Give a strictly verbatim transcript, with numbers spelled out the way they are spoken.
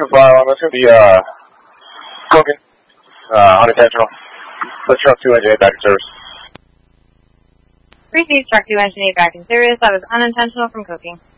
file on this. It's going to be uh, cooking, uh, unintentional. Let's truck two engine eight back in service. Received truck two engine eight back in service. That was unintentional from cooking.